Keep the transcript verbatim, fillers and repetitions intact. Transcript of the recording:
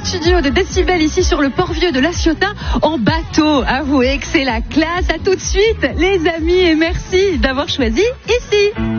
studio de Décibel ici sur le port-vieux de La Ciotat en bateau. Avouez que c'est la classe. À tout de suite les amis et merci d'avoir choisi ici.